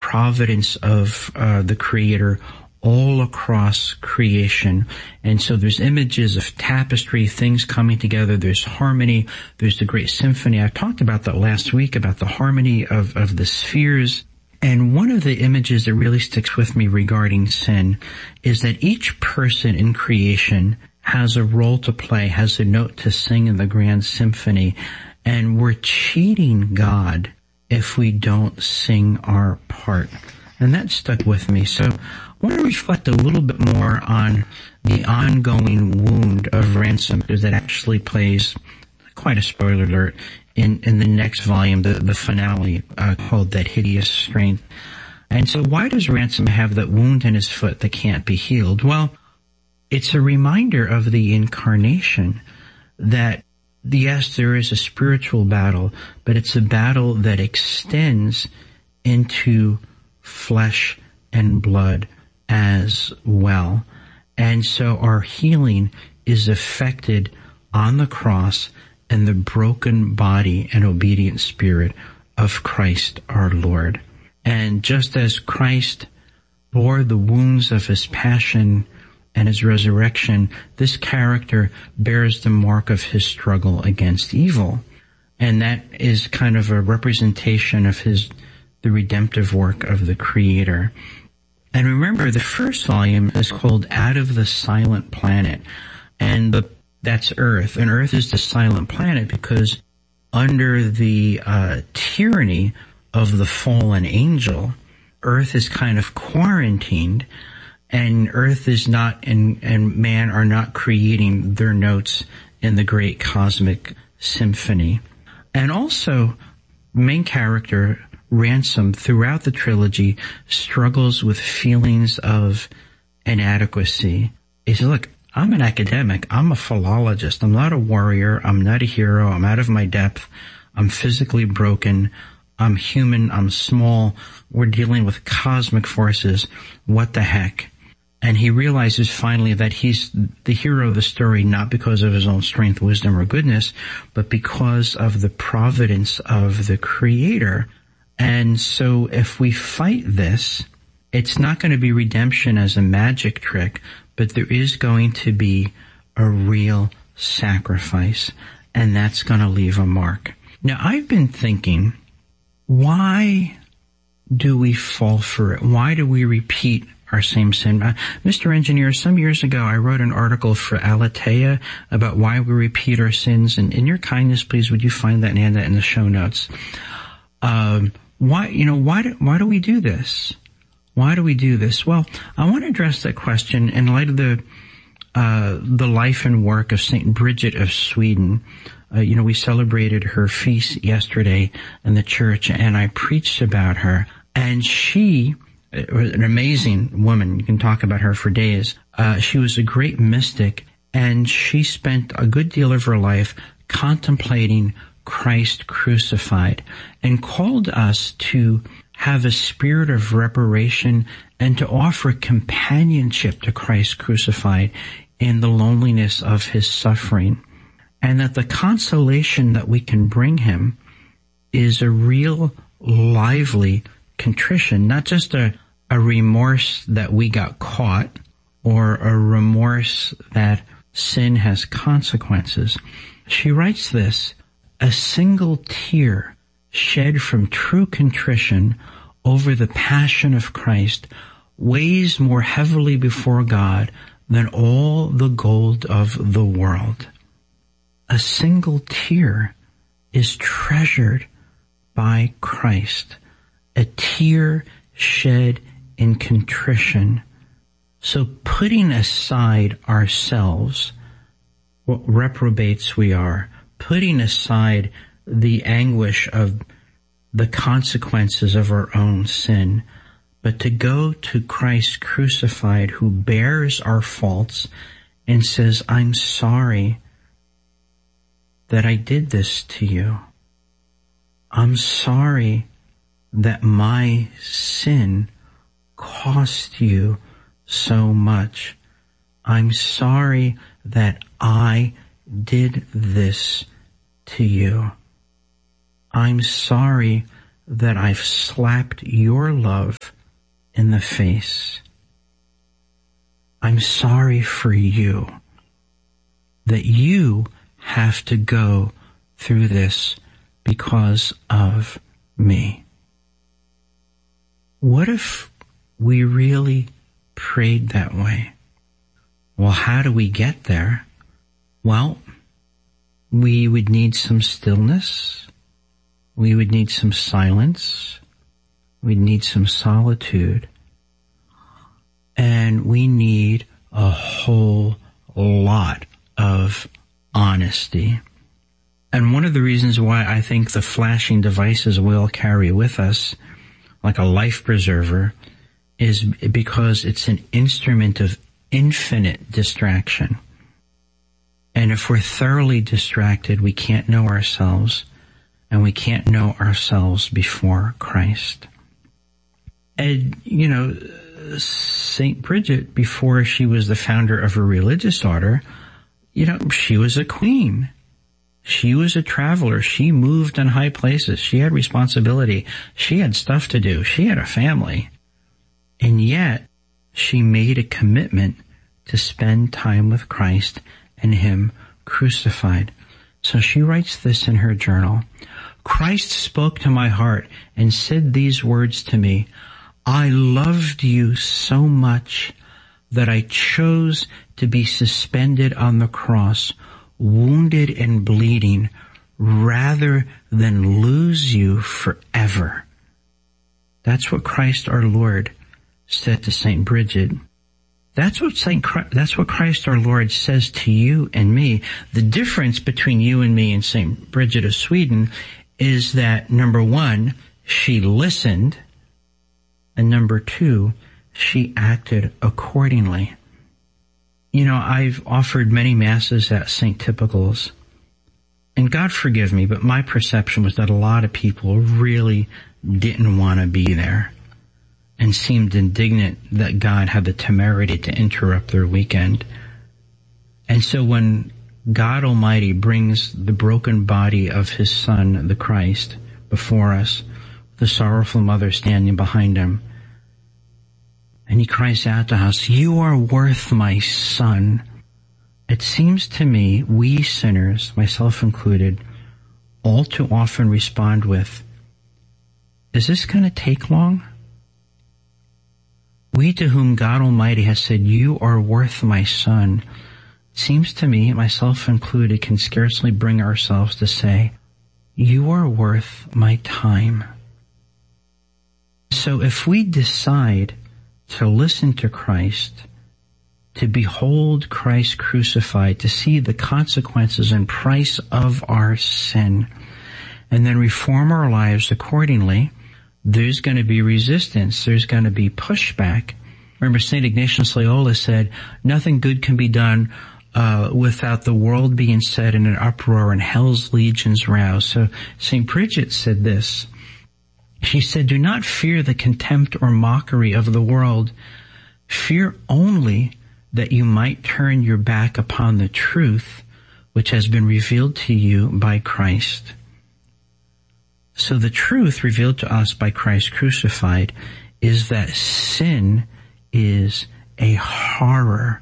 providence of the Creator all across creation. And so there's images of tapestry, things coming together. There's harmony. There's the great symphony. I talked about that last week, about the harmony of the spheres. And one of the images that really sticks with me regarding sin is that each person in creation has a role to play, has a note to sing in the grand symphony. And we're cheating God if we don't sing our part. And that stuck with me. So I want to reflect a little bit more on the ongoing wound of Ransom, because it actually plays, quite a spoiler alert, in the next volume, the finale, called That Hideous Strength. And so why does Ransom have that wound in his foot that can't be healed? Well, it's a reminder of the incarnation that, yes, there is a spiritual battle, but it's a battle that extends into flesh and blood as well. And so our healing is effected on the cross and the broken body and obedient spirit of Christ our Lord. And just as Christ bore the wounds of his passion and his resurrection, this character bears the mark of his struggle against evil. And that is kind of a representation of the redemptive work of the Creator. And remember, the first volume is called Out of the Silent Planet. And that's Earth. And Earth is the silent planet because under the tyranny of the fallen angel, Earth is kind of quarantined, and Earth is not, and man are not creating their notes in the great cosmic symphony. And also, main character Ransom throughout the trilogy struggles with feelings of inadequacy. He says, look, I'm an academic. I'm a philologist. I'm not a warrior. I'm not a hero. I'm out of my depth. I'm physically broken. I'm human. I'm small. We're dealing with cosmic forces. What the heck? And he realizes finally that he's the hero of the story, not because of his own strength, wisdom, or goodness, but because of the providence of the Creator. And so if we fight this, it's not going to be redemption as a magic trick, but there is going to be a real sacrifice, and that's going to leave a mark. Now, I've been thinking, why do we fall for it? Why do we repeat our same sin? Mr. Engineer, some years ago, I wrote an article for Aletheia about why we repeat our sins, and in your kindness, please, would you find that and add that in the show notes? Why do we do this? Why do we do this? Well, I want to address that question in light of the life and work of Saint Bridget of Sweden. We celebrated her feast yesterday in the church, and I preached about her. And she was an amazing woman. You can talk about her for days. She was a great mystic, and she spent a good deal of her life contemplating Christ crucified, and called us to have a spirit of reparation and to offer companionship to Christ crucified in the loneliness of his suffering. And that the consolation that we can bring him is a real lively contrition, not just a remorse that we got caught or a remorse that sin has consequences. She writes this: a single tear shed from true contrition over the passion of Christ weighs more heavily before God than all the gold of the world. A single tear is treasured by Christ, a tear shed in contrition. So putting aside ourselves, what reprobates we are, putting aside the anguish of the consequences of our own sin, but to go to Christ crucified, who bears our faults and says, I'm sorry that I did this to you. I'm sorry that my sin cost you so much. I'm sorry that I did this to you. I'm sorry that I've slapped your love in the face. I'm sorry for you, that you have to go through this because of me. What if we really prayed that way? Well, how do we get there? Well, we would need some stillness. We would need some silence. We'd need some solitude. And we need a whole lot of honesty. And one of the reasons why I think the flashing devices we'll carry with us, like a life preserver, is because it's an instrument of infinite distraction. And if we're thoroughly distracted, we can't know ourselves, and we can't know ourselves before Christ. And, St. Bridget, before she was the founder of a religious order, she was a queen. She was a traveler. She moved in high places. She had responsibility. She had stuff to do. She had a family. And yet, she made a commitment to spend time with Christ and Him crucified. So she writes this in her journal. Christ spoke to my heart and said these words to me. I loved you so much that I chose to be suspended on the cross, wounded and bleeding, rather than lose you forever. That's what Christ our Lord said to St. Bridget. That's what Christ our Lord says to you and me. The difference between you and me and St. Bridget of Sweden is that, number one, she listened, and number two, she acted accordingly. I've offered many masses at St. Typical's, and God forgive me, but my perception was that a lot of people really didn't want to be there and seemed indignant that God had the temerity to interrupt their weekend. And so when God Almighty brings the broken body of His Son, the Christ, before us, the sorrowful mother standing behind Him, and He cries out to us, you are worth my Son. It seems to me we sinners, myself included, all too often respond with, is this going to take long? We to whom God Almighty has said, you are worth my Son, seems to me, myself included, can scarcely bring ourselves to say, you are worth my time. So if we decide to listen to Christ, to behold Christ crucified, to see the consequences and price of our sin, and then reform our lives accordingly, there's going to be resistance. There's going to be pushback. Remember, St. Ignatius Loyola said, nothing good can be done without the world being set in an uproar and hell's legions roused. So St. Bridget said this. She said, do not fear the contempt or mockery of the world. Fear only that you might turn your back upon the truth which has been revealed to you by Christ. So the truth revealed to us by Christ crucified is that sin is a horror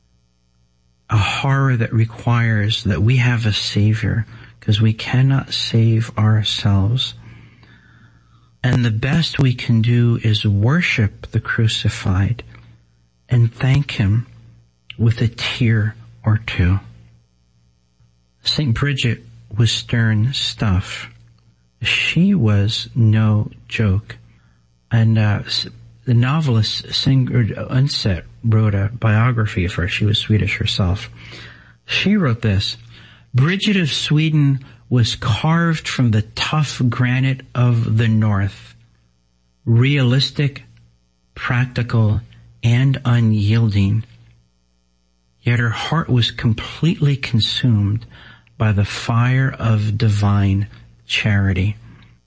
that requires that we have a Savior, because we cannot save ourselves. And the best we can do is worship the crucified and thank Him with a tear or two. St. Bridget was stern stuff. She was no joke. And the novelist Sigrid Undset wrote a biography of her. She was Swedish herself. She wrote this, Bridget of Sweden was carved from the tough granite of the North, realistic, practical, and unyielding. Yet her heart was completely consumed by the fire of divine charity.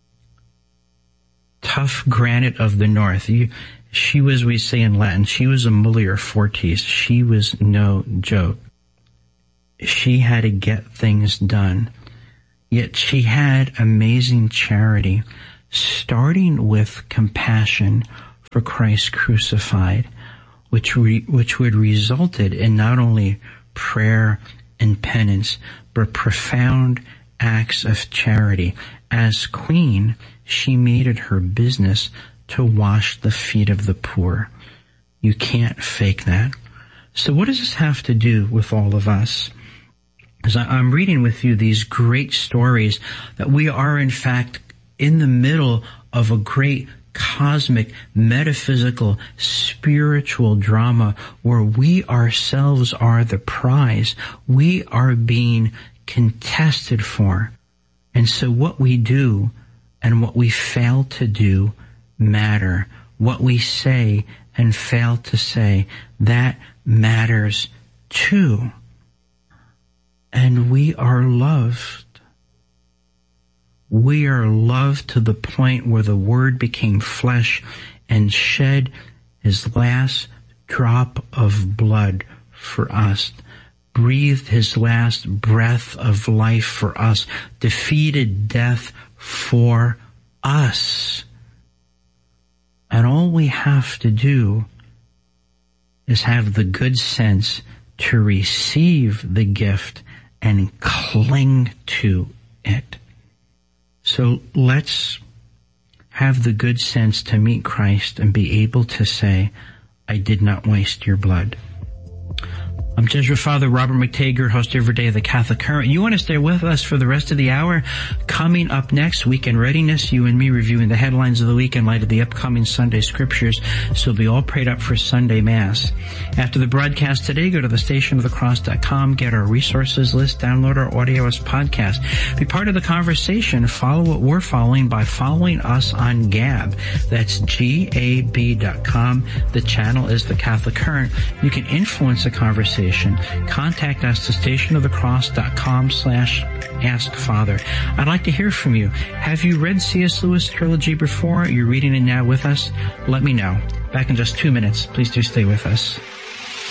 Tough granite of the North. She was, we say in Latin, she was a mulier fortis. She was no joke. She had to get things done. Yet she had amazing charity. starting with compassion for Christ crucified, which would resulted in not only prayer and penance, but profound acts of charity. As queen, she made it her business to wash the feet of the poor. You can't fake that. So what does this have to do with all of us? As I'm reading with you these great stories that we are in fact in the middle of a great cosmic, metaphysical, spiritual drama where we ourselves are the prize. We are being contested for. And so what we do and what we fail to do matter. What we say and fail to say, that matters too. And we are loved. We are loved to the point where the Word became flesh and shed His last drop of blood for us, breathed His last breath of life for us, defeated death for us. And all we have to do is have the good sense to receive the gift and cling to it. So let's have the good sense to meet Christ and be able to say, I did not waste your blood. I'm Jesuit Father Robert McTager, host every day of the Catholic Current. You want to stay with us for the rest of the hour? Coming up next, Weekend Readiness, you and me reviewing the headlines of the week in light of the upcoming Sunday scriptures, so we'll be all prayed up for Sunday Mass. After the broadcast today, go to thestationofthecross.com, get our resources list, download our audio as podcast. Be part of the conversation. Follow what we're following by following us on Gab. That's GAB.com. The channel is the Catholic Current. You can influence the conversation. Contact us to stationofthecross.com/askfather. I'd like to hear from you. Have you read C.S. Lewis' trilogy before? You're reading it now with us? Let me know. Back in just 2 minutes. Please do stay with us.